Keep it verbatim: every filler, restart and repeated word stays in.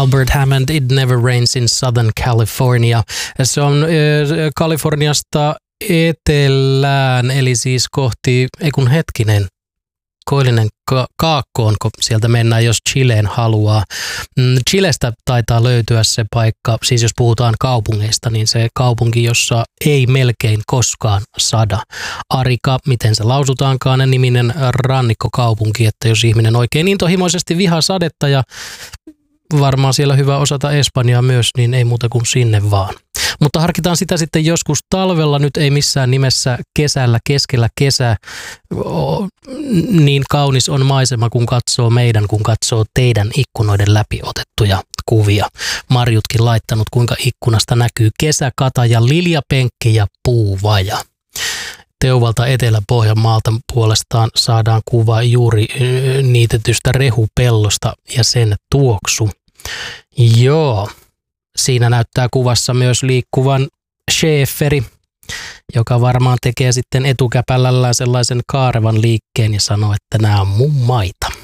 Albert Hammond, It Never Rains in Southern California. Se on äh, Kaliforniasta etelään, eli siis kohti, ei kun hetkinen, koillinen ka- kaakkoon, kun sieltä mennään, jos Chileen haluaa. Chilestä taitaa löytyä se paikka, siis jos puhutaan kaupungeista, niin se kaupunki, jossa ei melkein koskaan sada. Arica, miten se lausutaankaan, niminen rannikkokaupunki, että jos ihminen oikein intohimoisesti vihaa sadetta ja varmaan siellä hyvä osata espanjaa myös, niin ei muuta kuin sinne vaan. Mutta harkitaan sitä sitten joskus talvella, nyt ei missään nimessä kesällä, keskellä kesää. Niin kaunis on maisema, kun katsoo meidän, kun katsoo teidän ikkunoiden läpi otettuja kuvia. Marjutkin laittanut, kuinka ikkunasta näkyy kesäkata ja liljapenkki ja puuvaja. Teuvalta Etelä-Pohjanmaalta puolestaan saadaan kuva juuri niitetystä rehupellosta ja sen tuoksu. Joo. Siinä näyttää kuvassa myös liikkuvan schäferi, joka varmaan tekee sitten etukäpällällään sellaisen kaarevan liikkeen ja sanoo, että nämä on mun maita.